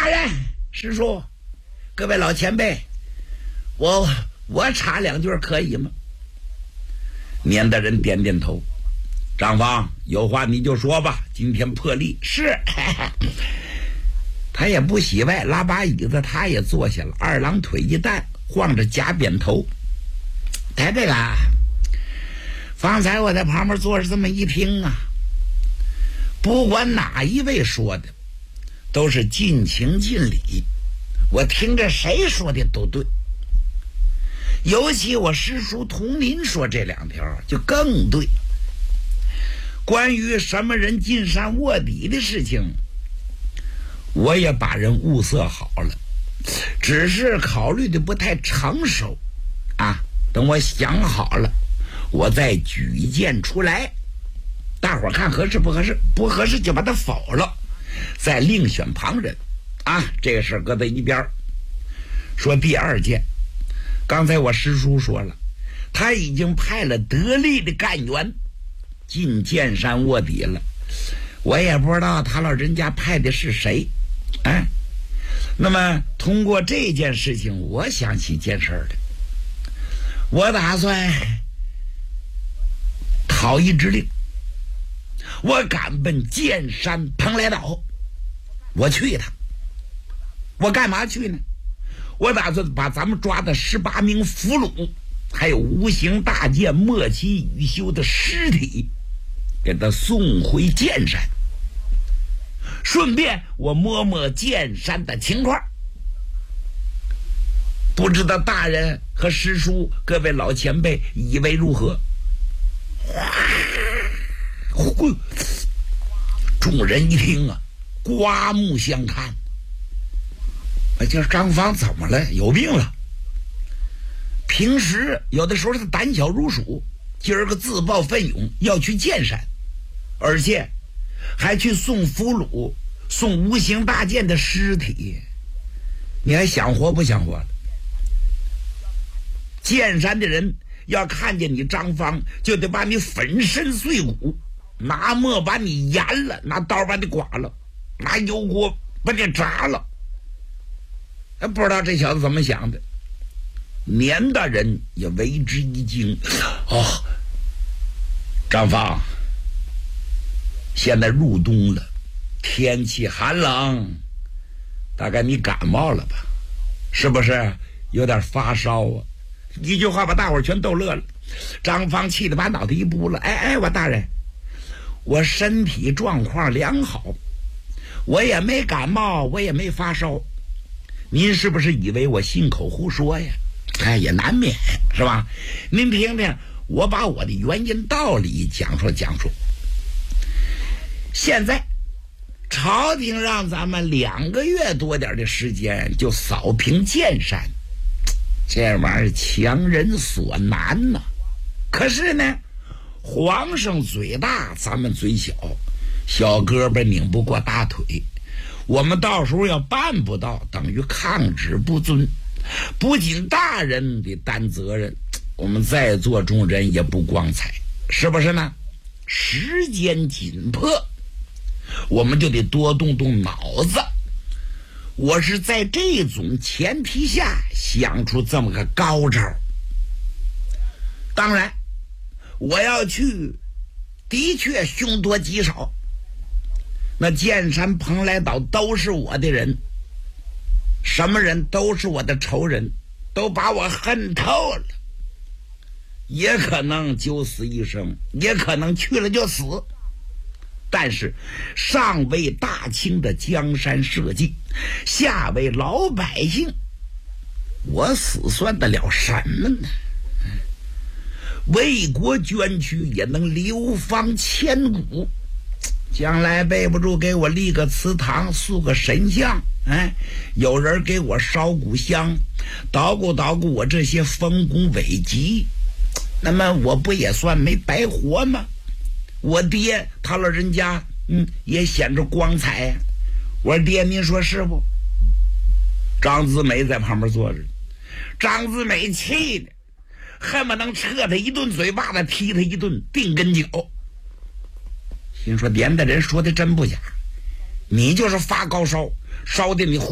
大人、师叔、各位老前辈，我插两句可以吗？年大人点点头。张芳，有话你就说吧，今天破例。是。他也不洗外，拉把椅子，他也坐下了，二郎腿一担，晃着假扁头。台这个，方才我在旁边坐着这么一听啊，不管哪一位说的，都是尽情尽理，我听着谁说的都对。尤其我师叔同林说这两条就更对。关于什么人进山卧底的事情，我也把人物色好了，只是考虑的不太成熟啊。等我想好了，我再举荐出来，大伙儿看合适不合适，不合适就把它否了，再另选旁人啊。这个事搁在一边。说第二件，刚才我师叔说了，他已经派了得力的干员进剑山卧底了，我也不知道他老人家派的是谁。那么通过这件事情，我想起件事儿来，我打算讨一支令，我赶奔剑山蓬莱岛，我去一趟。我干嘛去呢？我打算把咱们抓的18名俘虏，还有无形大剑莫奇雨修的尸体，给他送回剑山，顺便我摸摸剑山的情况。不知道大人和师叔各位老前辈以为如何？众人一听啊，刮目相看。这张芳怎么了？有病了？平时有的时候他胆小如鼠，今儿个自报奋勇要去剑山，而且还去送俘虏，送无形大剑的尸体，你还想活不想活了？剑山的人要看见你张芳，就得把你粉身碎骨，拿墨把你研了，拿刀把你剐了，拿油锅把你炸了。不知道这小子怎么想的，年大人也为之一惊。张芳，现在入冬了，天气寒冷，大概你感冒了吧？是不是有点发烧啊？一句话把大伙儿全逗乐了。张芳气得把脑袋一拨了。我大人，我身体状况良好，我也没感冒，我也没发烧，您是不是以为我信口胡说呀？也难免是吧？您听听，我把我的原因道理讲说。现在朝廷让咱们2个月多点的时间就扫平剑山，这玩意儿强人所难呐。可是呢，皇上嘴大，咱们嘴小，小胳膊拧不过大腿，我们到时候要办不到，等于抗旨不遵。不仅大人得担责任，我们在座众人也不光彩，是不是呢？时间紧迫，我们就得多动动脑子。我是在这种前提下想出这么个高招。当然我要去的确凶多吉少，那剑山蓬莱岛都是我的人，什么人都是我的仇人，都把我恨透了，也可能九死一生，也可能去了就死。但是上为大清的江山社稷，下为老百姓，我死算得了什么呢？为国捐躯也能流芳千古，将来背不住给我立个祠堂，塑个神像，有人给我烧股香，捣鼓捣鼓我这些丰功伟绩，那么我不也算没白活吗？我爹他老人家也显着光彩呀。我说爹您说是不？张子美在旁边坐着，张子美气的恨不能撤他一顿嘴巴子，踢他一顿腚跟脚。心说连的人说的真不假，你就是发高烧，烧的你